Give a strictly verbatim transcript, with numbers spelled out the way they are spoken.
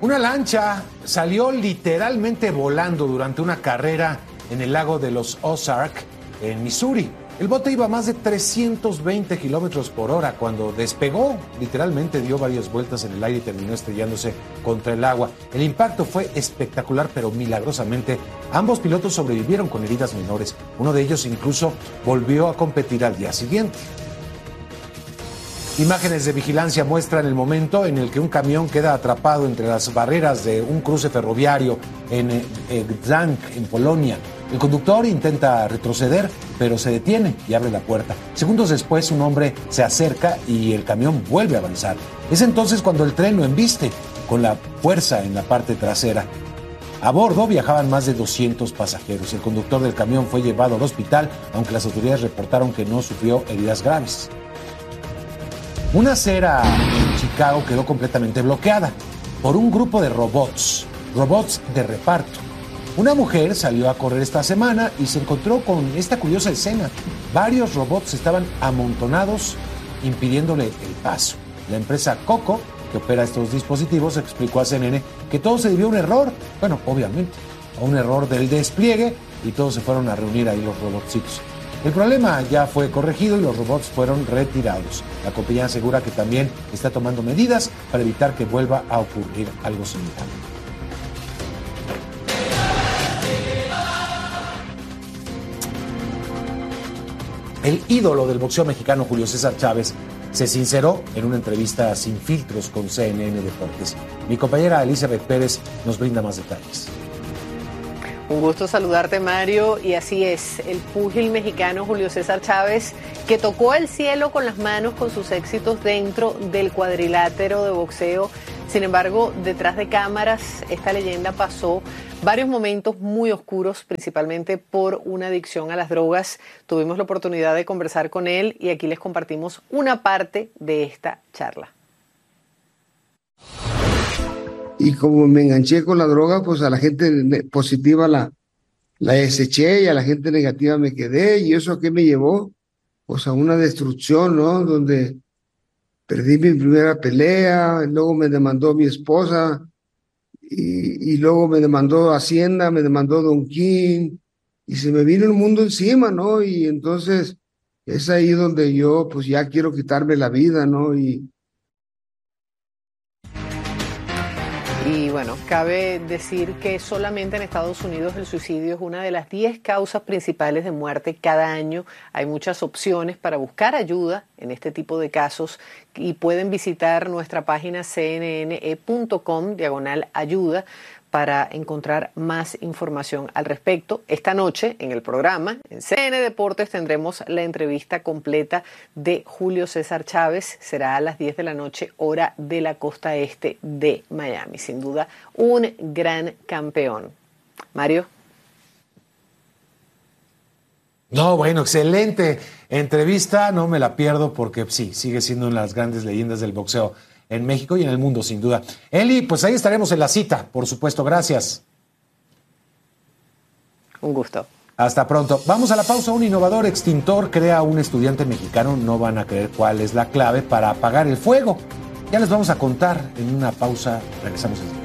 Una lancha salió literalmente volando durante una carrera en el lago de los Ozark, en Missouri. El bote iba a más de trescientos veinte kilómetros por hora cuando despegó. Literalmente dio varias vueltas en el aire y terminó estrellándose contra el agua. El impacto fue espectacular, pero milagrosamente ambos pilotos sobrevivieron con heridas menores. Uno de ellos incluso volvió a competir al día siguiente. Imágenes de vigilancia muestran el momento en el que un camión queda atrapado entre las barreras de un cruce ferroviario en eh, Gdańsk, en Polonia. El conductor intenta retroceder, pero se detiene y abre la puerta. Segundos después, un hombre se acerca y el camión vuelve a avanzar. Es entonces cuando el tren lo embiste, con la fuerza en la parte trasera. A bordo viajaban más de doscientos pasajeros. El conductor del camión fue llevado al hospital, aunque las autoridades reportaron que no sufrió heridas graves. Una acera en Chicago quedó completamente bloqueada por un grupo de robots, robots de reparto. Una mujer salió a correr esta semana y se encontró con esta curiosa escena. Varios robots estaban amontonados, impidiéndole el paso. La empresa Coco, que opera estos dispositivos, explicó a C N N que todo se debió a un error, bueno, obviamente, a un error del despliegue, y todos se fueron a reunir ahí los robotcitos. El problema ya fue corregido y los robots fueron retirados. La compañía asegura que también está tomando medidas para evitar que vuelva a ocurrir algo similar. El ídolo del boxeo mexicano, Julio César Chávez, se sinceró en una entrevista sin filtros con C N N Deportes. Mi compañera Elizabeth Pérez nos brinda más detalles. Un gusto saludarte, Mario, y así es, el púgil mexicano Julio César Chávez, que tocó el cielo con las manos con sus éxitos dentro del cuadrilátero de boxeo. Sin embargo, detrás de cámaras, esta leyenda pasó varios momentos muy oscuros, principalmente por una adicción a las drogas. Tuvimos la oportunidad de conversar con él y aquí les compartimos una parte de esta charla. Y como me enganché con la droga, pues a la gente positiva la, la deseché y a la gente negativa me quedé. ¿Y eso a qué me llevó? Pues a una destrucción, ¿no? Donde perdí mi primera pelea, luego me demandó mi esposa, y, y luego me demandó Hacienda, me demandó Don King, y se me vino el mundo encima, ¿no? Y entonces es ahí donde yo pues ya quiero quitarme la vida, ¿no? Y Y bueno, cabe decir que solamente en Estados Unidos el suicidio es una de las diez causas principales de muerte cada año. Hay muchas opciones para buscar ayuda en este tipo de casos y pueden visitar nuestra página cnne.com diagonal ayuda para encontrar más información al respecto. Esta noche en el programa, en C N N Deportes, tendremos la entrevista completa de Julio César Chávez. Será a las diez de la noche, hora de la costa este de Miami. Sin duda, un gran campeón. Mario. No, bueno, excelente entrevista. No me la pierdo porque sí, sigue siendo una de las grandes leyendas del boxeo en México y en el mundo, sin duda. Eli, pues ahí estaremos en la cita, por supuesto. Gracias. Un gusto. Hasta pronto. Vamos a la pausa. Un innovador extintor crea a un estudiante mexicano. No van a creer cuál es la clave para apagar el fuego. Ya les vamos a contar en una pausa. Regresamos enseguida.